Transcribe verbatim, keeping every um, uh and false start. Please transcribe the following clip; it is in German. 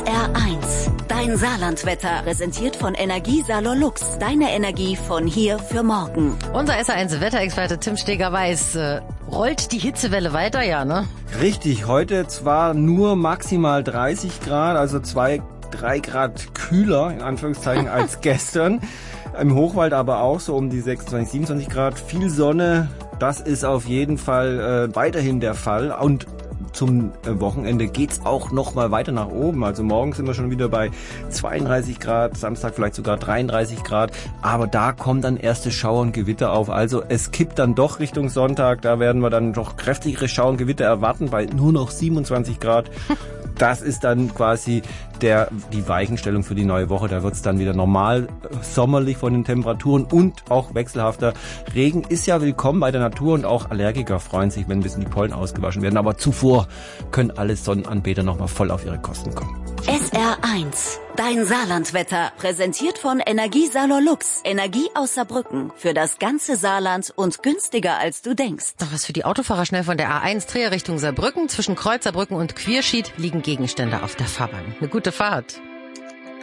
R eins, dein Saarlandwetter, präsentiert von Energiesalon Lux. Deine Energie von hier für morgen. Unser S R eins Wetterexperte Tim Steger weiß, äh, rollt die Hitzewelle weiter, ja, ne? Richtig, heute zwar nur maximal dreißig Grad, also zwei, drei Grad kühler, in Anführungszeichen, als gestern. Im Hochwald aber auch so um die sechsundzwanzig, siebenundzwanzig Grad. Viel Sonne, das ist auf jeden Fall äh, weiterhin der Fall. Und zum Wochenende geht's auch noch mal weiter nach oben. Also morgen sind wir schon wieder bei zweiunddreißig Grad, Samstag vielleicht sogar dreiunddreißig Grad. Aber da kommen dann erste Schauer und Gewitter auf. Also es kippt dann doch Richtung Sonntag. Da werden wir dann doch kräftigere Schauer und Gewitter erwarten bei nur noch siebenundzwanzig Grad. Das ist dann quasi der, die Weichenstellung für die neue Woche. Da wird's dann wieder normal sommerlich von den Temperaturen und auch wechselhafter. Regen ist ja willkommen bei der Natur und auch Allergiker freuen sich, wenn ein bisschen die Pollen ausgewaschen werden. Aber zuvor können alle Sonnenanbeter nochmal voll auf ihre Kosten kommen. S R eins, dein Saarlandwetter, präsentiert von Energiesalon Lux. Energie aus Saarbrücken für das ganze Saarland und günstiger als du denkst. Noch was für die Autofahrer schnell von der A eins, Trier Richtung Saarbrücken. Zwischen Kreuz Saarbrücken und Quierschied liegen Gegenstände auf der Fahrbahn. Eine gute Fahrt.